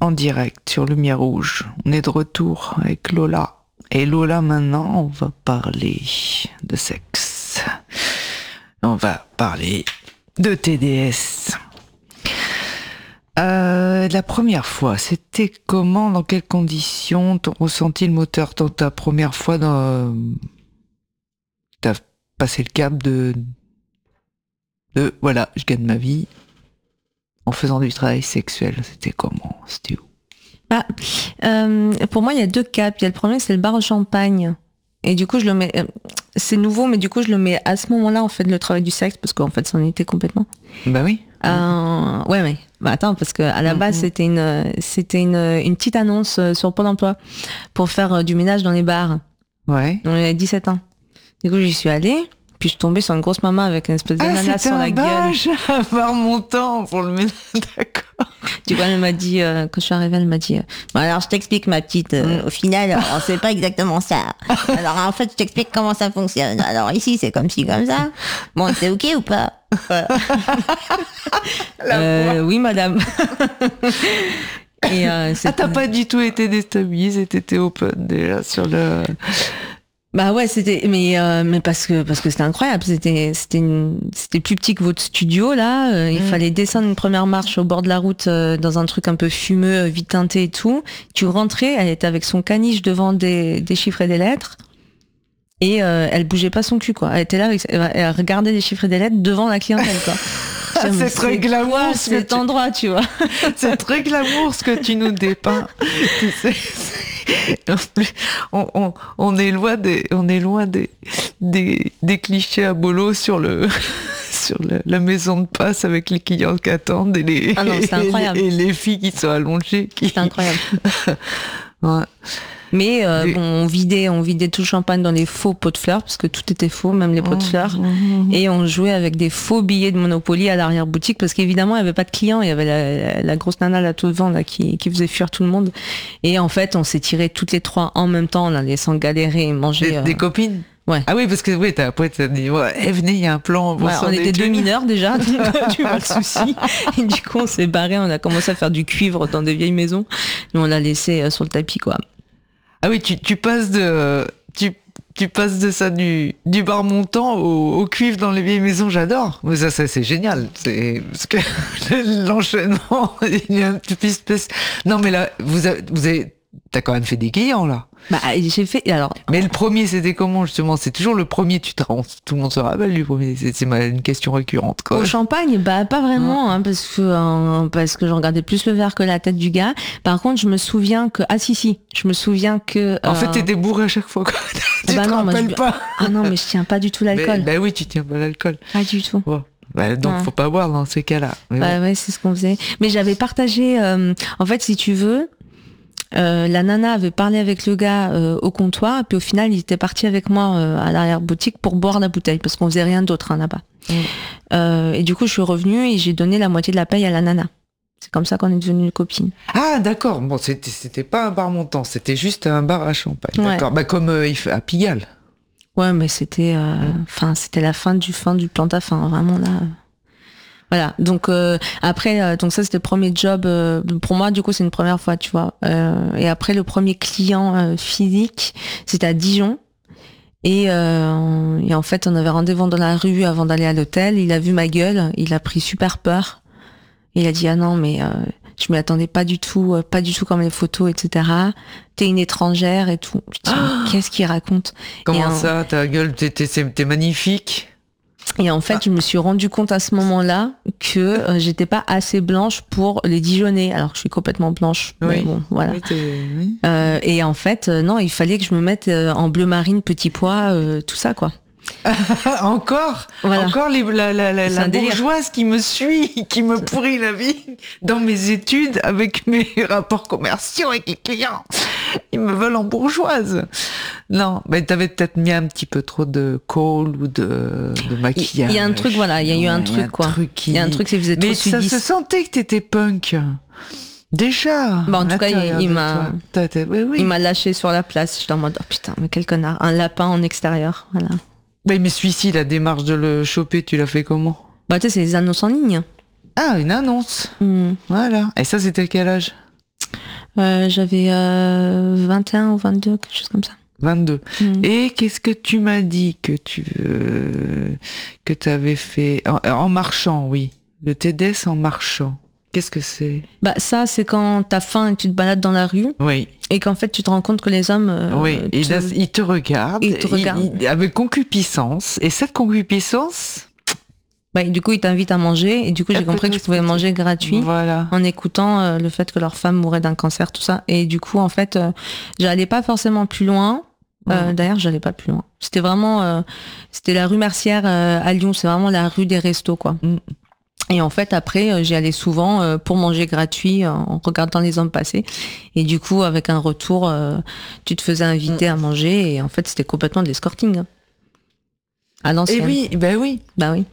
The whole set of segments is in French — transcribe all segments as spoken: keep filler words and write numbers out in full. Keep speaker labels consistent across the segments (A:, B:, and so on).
A: en direct sur Lumière Rouge. On est de retour avec Lola. Et Lola, maintenant, on va parler de sexe. On va parler de T D S. Euh, la première fois, c'était comment, dans quelles conditions t'as ressenti le moteur dans ta première fois dans... T'as passé le cap de... de voilà, je gagne ma vie en faisant du travail sexuel. C'était comment? C'était où?
B: Ah, euh, pour moi, il y a deux caps. Il y a le premier, c'est le bar au champagne. Et du coup, je le mets. Euh, c'est nouveau, mais du coup, je le mets à ce moment-là, en fait, le travail du sexe, parce qu'en fait, ça en était complètement.
A: Bah oui.
B: Euh, ouais, mais bah attends, parce que à la base, mm-hmm. c'était une, c'était une, une petite annonce sur Pôle Emploi pour faire du ménage dans les bars.
A: Ouais.
B: On avait dix-sept ans. Du coup, j'y suis allée. Puis je suis tombée sur une grosse maman avec une espèce d'ananas ah, sur la gueule.
A: Ah, c'était un mon temps pour le ménage, d'accord.
B: Du coup, elle m'a dit, euh, quand je suis arrivée, elle m'a dit, euh, bon alors je t'explique ma petite, euh, au final, on sait pas exactement ça. Alors en fait, je t'explique comment ça fonctionne. Alors ici, c'est comme ci, comme ça. Bon, c'est ok ou pas? Voilà. euh, oui, madame.
A: Et euh, ah, t'as pas du tout été déstabilisée, t'étais open déjà sur le...
B: Bah ouais, c'était mais euh, mais parce que parce que c'était incroyable, c'était c'était une, c'était plus petit que votre studio là, euh, il mmh. fallait descendre une première marche au bord de la route euh, dans un truc un peu fumeux, vite teinté et tout. Tu rentrais, elle était avec son caniche devant des des chiffres et des lettres. Et euh, elle bougeait pas son cul quoi. Elle était là avec, elle regardait les chiffres et des lettres devant la clientèle quoi.
A: Ah, c'est très glamour
B: cet tu... endroit, tu vois.
A: C'est très glamour ce que tu nous dépeins. Tu sais, on, on, on est loin des, on est loin des, des, des clichés à bolo sur le, sur le, la maison de passe avec les clients qui attendent et les,
B: ah non, c'est incroyable.
A: Et, et les filles qui sont allongées. Qui...
B: C'est incroyable.
A: Ouais.
B: Mais euh, bon, on vidait, on vidait tout le champagne dans les faux pots de fleurs parce que tout était faux, même les pots de fleurs. Mmh. Et on jouait avec des faux billets de Monopoly à l'arrière boutique parce qu'évidemment il y avait pas de clients, il y avait la, la grosse nana là tout devant là qui, qui faisait fuir tout le monde. Et en fait, on s'est tirés toutes les trois en même temps, on allait sans galérer et manger.
A: Des,
B: euh...
A: des copines.
B: Ouais.
A: Ah oui, parce que oui, t'as, après t'as dit, ouais, eh, venez, il y a un plan.
B: Ouais, on était deux mineurs déjà, donc tu vois le souci. Et du coup, on s'est barré, on a commencé à faire du cuivre dans des vieilles maisons, et on l'a laissé euh, sur le tapis quoi.
A: Ah oui, tu, tu passes de tu, tu passes de ça du, du bar montant au, au cuivre dans les vieilles maisons, j'adore. Mais ça, ça c'est génial. C'est parce que l'enchaînement, il y a un petit peu espèce. Non mais là, vous avez, vous avez, t'as quand même fait des clients là.
B: Bah j'ai fait alors.
A: Mais le premier c'était comment justement? C'est toujours le premier. Tu te rends, tout le monde se rappelle du premier. C'est, c'est ma, une question récurrente quoi.
B: Au champagne, bah pas vraiment, hein, parce que euh, parce que je regardais plus le verre que la tête du gars. Par contre, je me souviens que ah si si, je me souviens que.
A: En
B: euh...
A: fait, t'étais bourré à chaque fois. Quoi. tu
B: bah
A: te
B: non,
A: rappelles
B: moi, je...
A: pas.
B: Ah non, mais je tiens pas du tout l'alcool.
A: Bah oui, tu tiens pas l'alcool.
B: Pas du tout.
A: Ouais. Bah, donc ouais. Faut pas boire dans ces cas-là.
B: Mais bah ouais, ouais c'est ce qu'on faisait. Mais j'avais partagé. Euh, en fait, si tu veux. Euh, la nana avait parlé avec le gars euh, au comptoir et puis au final il était parti avec moi euh, à l'arrière-boutique pour boire la bouteille parce qu'on faisait rien d'autre hein, là-bas. Mmh. Euh, et du coup je suis revenue et j'ai donné la moitié de la paye à la nana. C'est comme ça qu'on est devenues copines.
A: Ah d'accord, bon c'était, c'était pas un bar montant, c'était juste un bar à champagne. Ouais. D'accord, bah comme euh, il fait à Pigalle.
B: Ouais mais c'était enfin euh, mmh. c'était la fin du fin du plantafin vraiment là. Voilà, donc euh, après, euh, donc ça c'était le premier job euh, pour moi. Du coup, c'est une première fois, tu vois. Euh, et après, le premier client euh, physique, c'était à Dijon. Et, euh, et en fait, on avait rendez-vous dans la rue avant d'aller à l'hôtel. Il a vu ma gueule, il a pris super peur. Il a dit ah non, mais euh, je m'y attendais pas du tout, euh, pas du tout comme les photos, et cetera. T'es une étrangère et tout. Je dis, oh qu'est-ce qu'il raconte?
A: Comment et ça, un... ta gueule, t'es, t'es, t'es magnifique.
B: Et en fait, ah. je me suis rendu compte à ce moment-là que euh, j'étais pas assez blanche pour les Dijonnais, alors que je suis complètement blanche.
A: Oui.
B: Mais bon, voilà.
A: Oui, oui.
B: Euh, et en fait, euh, non, il fallait que je me mette euh, en bleu marine, petit pois, euh, tout ça, quoi.
A: Encore,
B: voilà.
A: encore les, la, la, la, la bourgeoise qui me suit, qui me pourrit la vie dans mes études avec mes rapports commerciaux avec les clients. Ils me veulent en bourgeoise. Non, mais t'avais peut-être mis un petit peu trop de kohl ou de, de maquillage.
B: Il y a un truc, voilà, il y a eu un
A: ouais,
B: truc, quoi.
A: Truc qui...
B: Il y a un truc qui faisait trop
A: mais ça se sentait que t'étais punk. Déjà.
B: Bon, en tout cas, il, il m'a,
A: oui, oui.
B: il m'a lâché sur la place. Je suis en mode, oh putain, mais quel connard. Un lapin en extérieur, voilà.
A: Mais, mais celui-ci, la démarche de le choper, tu l'as fait comment?
B: Bah, tu sais, c'est les annonces en ligne.
A: Ah, une annonce.
B: Mmh.
A: Voilà. Et ça, c'était quel âge?
B: Euh, j'avais euh, vingt et un ou vingt-deux, quelque chose comme ça.
A: vingt-deux.
B: Mm.
A: Et qu'est-ce que tu m'as dit que tu euh, que tu avais fait en, en marchant, oui. Le T D S en marchant. Qu'est-ce que c'est?
B: Bah ça, c'est quand t'as faim et que tu te balades dans la rue
A: Oui.
B: et qu'en fait tu te rends compte que les hommes euh,
A: Oui,
B: te...
A: et là, ils te regardent,
B: Ils te regardent.
A: ils- ils- avec concupiscence. Et cette concupiscence,
B: bah, du coup ils t'invitent à manger et du coup j'ai
A: Elle peut
B: compris
A: te
B: que je pouvais
A: respecter.
B: manger gratuit
A: voilà.
B: en écoutant euh, le fait que leur femme mourait d'un cancer, tout ça. Et du coup en fait euh, j'allais pas forcément plus loin. Euh,
A: Mm.
B: D'ailleurs j'allais pas plus loin. C'était vraiment euh, c'était la rue Mercière euh, à Lyon, c'est vraiment la rue des restos quoi.
A: Mm.
B: Et en fait, après, euh, j'y allais souvent euh, pour manger gratuit euh, en regardant les hommes passer. Et du coup, avec un retour, euh, tu te faisais inviter à manger. Et en fait, c'était complètement de l'escorting. hein. À
A: Et
B: l'ancienne.
A: oui, ben oui.
B: Bah oui.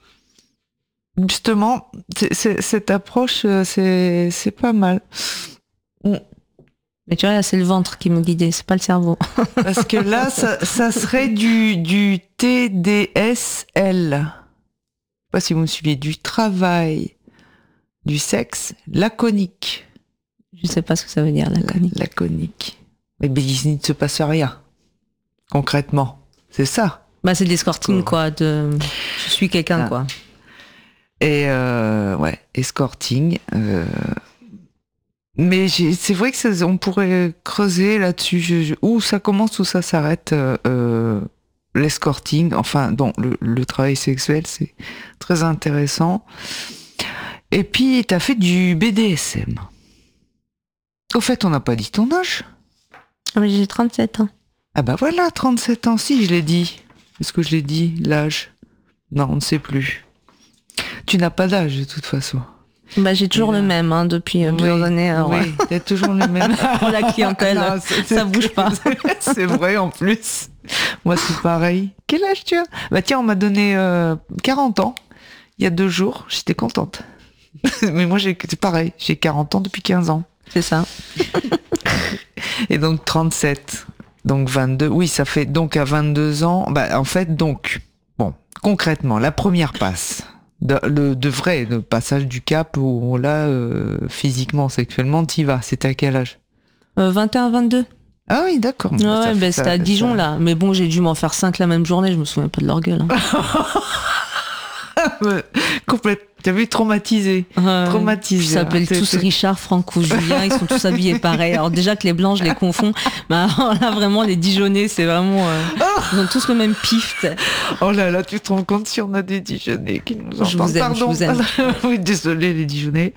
A: Justement, c'est- c'est- cette approche, euh, c'est c'est pas mal. Mm.
B: Mais tu vois, là, c'est le ventre qui me guidait, c'est pas le cerveau.
A: Parce que là, ça, ça serait du, du T D S L. Je sais pas si vous me suivez, du travail, du sexe laconique.
B: Je sais pas ce que ça veut dire, la connerie.
A: Laconique. Mais ben, il ne se passe rien, concrètement. C'est ça.
B: Bah, c'est de l'escorting,
A: Cool.
B: quoi. De... Je suis quelqu'un,
A: Ah.
B: quoi.
A: Et euh, ouais, escorting. Euh... Mais j'ai- c'est vrai que ça- on pourrait creuser là-dessus. Je- je- Où ça commence, où ça s'arrête. Euh, euh, l'escorting, enfin, bon, le, le travail sexuel, c'est très intéressant. Et puis, t'as fait du B D S M. Au fait, on n'a pas dit ton âge.
B: Ah, mais j'ai trente-sept ans.
A: Ah bah voilà, trente-sept ans, si, je l'ai dit. Est-ce que je l'ai dit, l'âge? Non, on ne sait plus. Tu n'as pas d'âge, de toute façon.
B: Bah, j'ai toujours
A: Et
B: le
A: là-
B: même, hein, depuis euh, plusieurs
A: Oui,
B: années. alors,
A: oui, t'as toujours le même.
B: Pour la clientèle,
A: Non, c'est-
B: ça bouge pas.
A: C'est vrai, en plus. Moi, c'est pareil. Quel âge tu as? Bah tiens, on m'a donné euh, quarante ans. Il y a deux jours, j'étais contente. Mais moi, j'ai- c'est pareil, j'ai quarante ans depuis quinze ans.
B: C'est ça.
A: Et donc trente-sept. Donc vingt-deux. Oui, ça fait donc à vingt-deux ans. Bah, en fait, donc, bon, concrètement, la première passe. De, le, de vrai, le passage du cap où là, euh, physiquement, sexuellement, t'y vas. C'était à quel âge?
B: Euh, vingt et un, vingt-deux.
A: Ah oui, d'accord.
B: Ouais,
A: Ça
B: ouais,
A: fait
B: bah,
A: ça-
B: c'était à Dijon,
A: ça-
B: là. Mais bon, j'ai dû m'en faire cinq la même journée, je me souviens pas de leur gueule. hein.
A: Complètement. T'as vu, traumatisé.
B: Ouais.
A: Traumatisé.
B: Ils s'appellent
A: hein.
B: tous
A: T'es-
B: Richard, Franco, Julien, ils sont tous habillés pareil. Alors déjà que les blancs, je les confonds. Mais alors là, vraiment, les Dijonnais, c'est vraiment... euh, ils ont tous le même pif. t'sais.
A: Oh là là, tu te rends compte si on a des Dijonnais qui nous
B: Je
A: entendent.
B: vous aime,
A: Pardon.
B: je vous aime.
A: Oui, désolé les Dijonnais.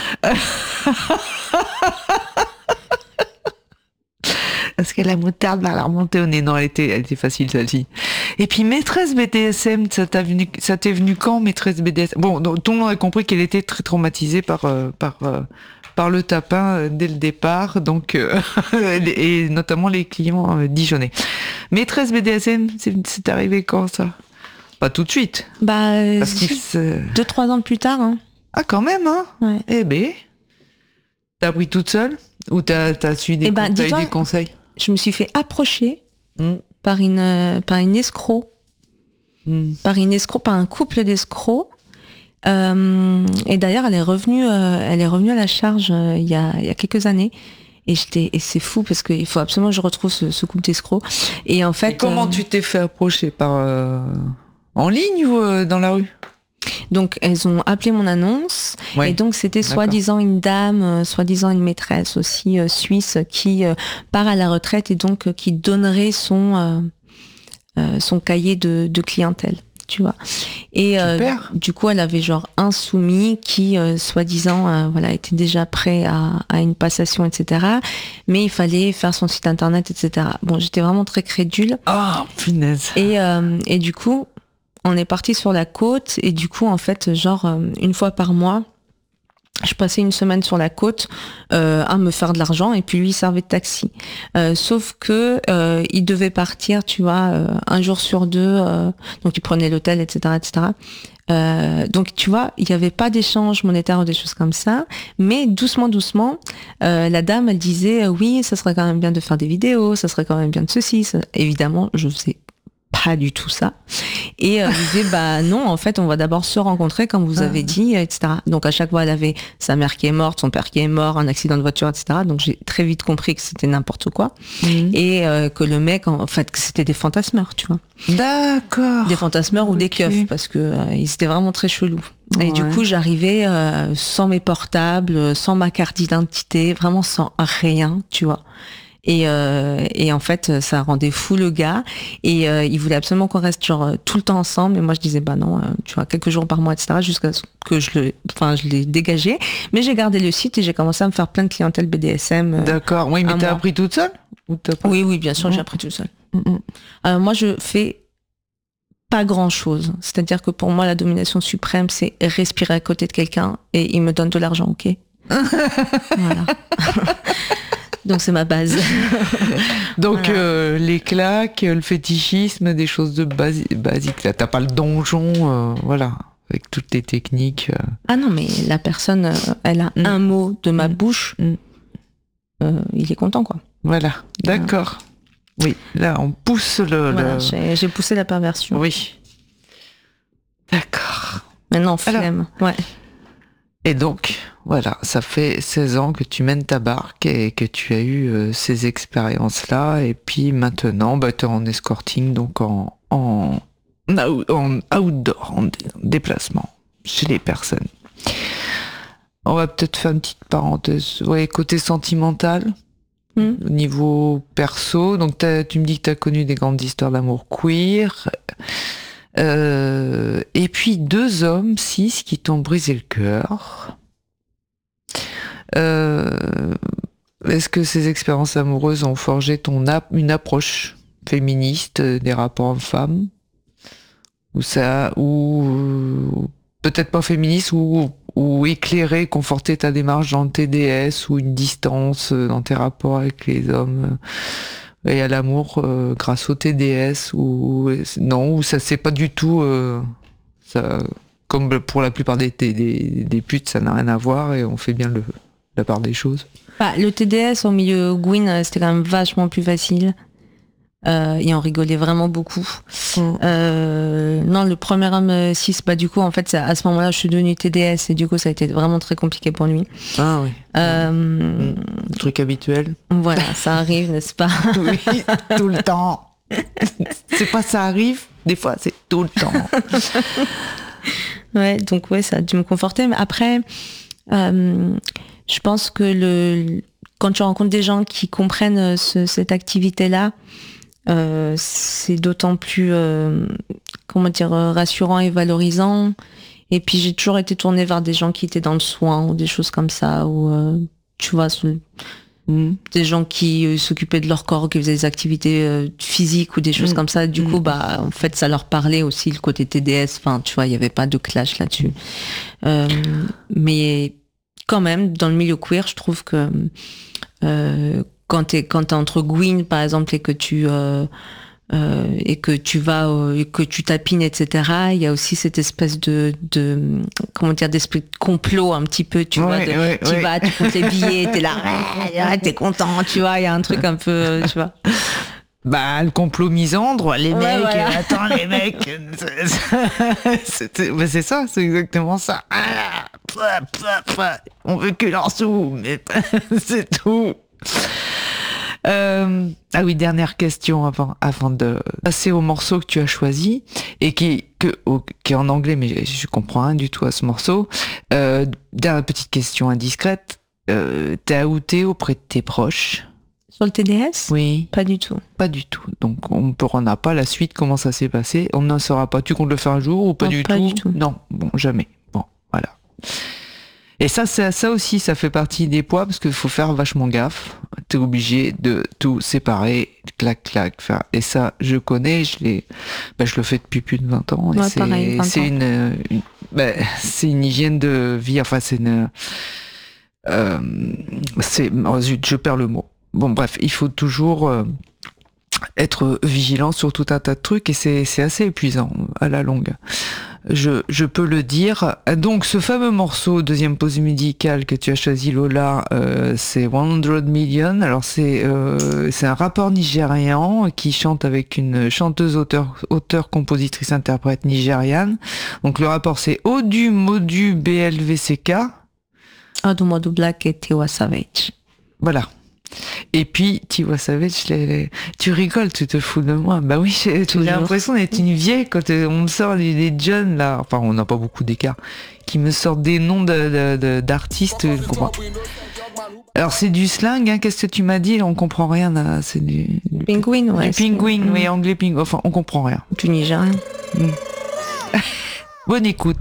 A: Parce que la moutarde va la remonter au nez. Non, elle était, elle était facile celle-ci. Et puis maîtresse B D S M, ça t'a venu, ça t'est venu quand maîtresse B D S M? Bon, donc, tout le monde a compris qu'elle était très traumatisée par euh, par euh, par le tapin euh, dès le départ, donc euh, et notamment les clients euh, dijonnais. Maîtresse B D S M, c'est, c'est arrivé quand ça? Pas tout de suite.
B: Bah, euh,
A: Parce qu'il se...
B: deux, trois ans plus tard. Hein.
A: Ah, quand même, hein.
B: Ouais.
A: Eh ben, t'as appris toute seule ou t'as t'as suivi des,
B: Eh ben,
A: con- t'as eu
B: dis-toi-
A: des conseils?
B: Je me suis fait approcher
A: Mm.
B: par une, euh, par une escroc,
A: Mm.
B: par une escroc, par un couple d'escrocs. Euh, et d'ailleurs, elle est revenue, euh, elle est revenue à la charge euh, il y a, il y a quelques années. Et j'étais, et c'est fou parce qu'il faut absolument que je retrouve ce, ce couple d'escrocs. Et en fait,
A: Et comment
B: euh,
A: tu t'es fait approcher par euh, en ligne ou euh, dans la rue?
B: donc elles ont appelé mon annonce.
A: Ouais.
B: Et donc c'était
A: D'accord.
B: soi-disant une dame, euh, soi-disant une maîtresse aussi euh, suisse qui euh, part à la retraite et donc euh, qui donnerait son euh, euh, son cahier de, de clientèle, tu vois. Et euh,
A: Super.
B: du coup, elle avait genre un soumis qui, euh, soi-disant, euh, voilà, était déjà prêt à, à une passation, et cetera. Mais il fallait faire son site internet, et cetera. Bon, j'étais vraiment très crédule.
A: Ah, punaise.
B: Et, euh, et du coup, on est parti sur la côte. Et du coup, en fait, genre, euh, une fois par mois, je passais une semaine sur la côte euh, à me faire de l'argent et puis lui il servait de taxi. Euh, sauf que euh, il devait partir, tu vois, euh, un jour sur deux. Euh, donc il prenait l'hôtel, et cetera, et cetera. Euh, donc tu vois, il n'y avait pas d'échange monétaire ou des choses comme ça. Mais doucement, doucement, euh, la dame elle disait euh, oui, ça serait quand même bien de faire des vidéos, ça serait quand même bien de ceci. Ça... Évidemment, je faisais pas du tout ça. Et euh, elle disait, bah non, en fait, on va d'abord se rencontrer, comme vous avez dit, et cetera. Donc à chaque fois, elle avait sa mère qui est morte, son père qui est mort, un accident de voiture, et cetera. Donc j'ai très vite compris que c'était n'importe quoi. Mmh. Et euh, que le mec, en fait, que c'était des fantasmeurs, tu vois.
A: D'accord.
B: Des fantasmeurs okay. ou des keufs, parce que euh, ils étaient vraiment très chelous. Et ouais. du coup, j'arrivais euh, sans mes portables, sans ma carte d'identité, vraiment sans rien, tu vois. Et, euh, et en fait, ça rendait fou le gars. Et euh, il voulait absolument qu'on reste genre tout le temps ensemble. Et moi, je disais bah non, euh, tu vois, quelques jours par mois, et cetera. Jusqu'à ce que je le, enfin, je l'ai dégagé. Mais j'ai gardé le site et j'ai commencé à me faire plein de clientèle B D S M. Euh,
A: D'accord. Oui, mais t'as mois. appris toute seule ou t'as pas...
B: Oui, oui, bien sûr, mmh. j'ai appris toute seule. Mmh. Euh, moi, je fais pas grand chose. C'est-à-dire que pour moi, la domination suprême, c'est respirer à côté de quelqu'un et il me donne de l'argent, ok. Voilà. Donc c'est ma base.
A: Donc voilà. euh, les claques, le fétichisme, des choses de basi- basiques. Là, t'as pas le donjon, euh, voilà, avec toutes les techniques. Euh.
B: Ah non, mais la personne, euh, elle a mmh. un mot de ma mmh. bouche, mmh. Euh, il est content, quoi.
A: Voilà, d'accord. Euh. Oui, là on pousse le.
B: Voilà,
A: le...
B: J'ai, j'ai poussé la perversion.
A: Oui. D'accord.
B: Maintenant, flemme. Alors... Ouais.
A: Et donc, voilà, ça fait seize ans que tu mènes ta barque et que tu as eu euh, ces expériences-là. Et puis maintenant, bah, tu es en escorting, donc en, en, en outdoor, en déplacement chez les personnes. On va peut-être faire une petite parenthèse. Ouais, côté sentimental, mmh. au niveau perso. Donc tu me dis que tu as connu des grandes histoires d'amour queer. Euh, et puis deux hommes, six, qui t'ont brisé le cœur. Euh, est-ce que ces expériences amoureuses ont forgé ton ap- une approche féministe des rapports hommes-femmes, ou ça, ou euh, peut-être pas féministe, ou, ou éclairé, conforté ta démarche dans le T D S, ou une distance dans tes rapports avec les hommes? Et à l'amour euh, grâce au T D S ou non, ou ça c'est pas du tout euh, ça, comme pour la plupart des, des, des putes, ça n'a rien à voir et on fait bien le, la part des choses.
B: Bah, le T D S au milieu Gwyn, c'était quand même vachement plus facile. Euh, et on rigolait vraiment beaucoup. Mmh. Euh, non, le premier homme six, bah du coup en fait c'est à ce moment-là je suis devenue T D S et du coup ça a été vraiment très compliqué pour lui.
A: Ah oui.
B: Euh,
A: mmh. Truc habituel.
B: Voilà, ça arrive, n'est-ce pas?
A: Oui, tout le temps. C'est pas ça arrive, des fois c'est tout le temps.
B: Ouais, donc ouais, ça a dû me conforter. Mais après, euh, je pense que le quand tu rencontres des gens qui comprennent ce, cette activité-là. Euh, c'est d'autant plus euh, comment dire rassurant et valorisant. Et puis j'ai toujours été tournée vers des gens qui étaient dans le soin ou des choses comme ça, ou euh, tu vois ce, mmh. des gens qui euh, s'occupaient de leur corps, qui faisaient des activités euh, physiques ou des choses mmh. comme ça. Du mmh. coup, bah en fait, ça leur parlait aussi le côté T D S. Enfin, tu vois, il y avait pas de clash là-dessus. Euh, mais quand même, dans le milieu queer, je trouve que euh, quand t'es quand t'es entre Gwyn par exemple et que tu euh, euh, et que tu vas euh, et que tu tapines etc, il y a aussi cette espèce de de comment dire d'esprit de complot un petit peu, tu ouais, vois de, ouais, tu ouais. vas tu comptes les billets, t'es là ouais, t'es content, tu vois, il y a un truc un peu tu vois.
A: Bah, le complot misandre, les
B: ouais,
A: mecs,
B: voilà.
A: attends, les mecs, c'est, bah, c'est ça, c'est exactement ça. Ah, pua, pua, pua. On veut que leur sous, mais c'est tout. Euh, ah oui, dernière question avant, avant de passer au morceau que tu as choisi et qui, que, au, qui est en anglais, mais je comprends rien du tout à ce morceau. Euh, dernière petite question indiscrète. Euh, t'es outé auprès de tes proches?
B: Sur le T D S?
A: Oui.
B: Pas du tout.
A: Pas du tout. Donc on on n'a pas la suite, comment ça s'est passé. On n'en saura pas. Tu comptes le faire un jour ou pas,
B: non,
A: du,
B: pas
A: tout
B: du tout?
A: Non, bon, jamais. Bon, voilà. Et ça, c'est, ça aussi, ça fait partie des poids parce qu'il faut faire vachement gaffe. T'es obligé de tout séparer, clac, clac, faire. Et ça, je connais, je l'ai, ben, je le fais depuis plus de vingt ans. Et
B: ouais,
A: c'est,
B: pareil, vingt
A: c'est
B: ans.
A: une, une ben, c'est une hygiène de vie. Enfin, c'est une, euh, c'est, oh, zut, je perds le mot. Bon, bref, il faut toujours euh, être vigilant sur tout un tas de trucs et c'est, c'est assez épuisant à la longue. Je, je peux le dire. Donc, ce fameux morceau, deuxième pause musicale que tu as choisi, Lola, euh, c'est cent million. Alors, c'est euh, c'est un rappeur nigérian qui chante avec une chanteuse, auteur, auteur compositrice, interprète nigériane. Donc, le rapport, c'est Odu Modu B L V C K.
B: Odumodu Black et Tiwa Savage.
A: Voilà. Et puis, Tiwa Savage, les, les... tu rigoles, tu te fous de moi. Bah oui, j'ai, j'ai l'impression d'être une vieille quand on me sort les, les jeunes, là. Enfin, on n'a pas beaucoup d'écart. Qui me sortent des noms de, de, de, d'artistes. Je comprends. Alors, c'est du slang, hein. Qu'est-ce que tu m'as dit? On comprend rien, là. C'est du... du
B: Penguin, ouais.
A: Du penguin, oui, anglais penguin. Enfin, on comprend rien.
B: Du nigérien.
A: Mm. Bonne écoute.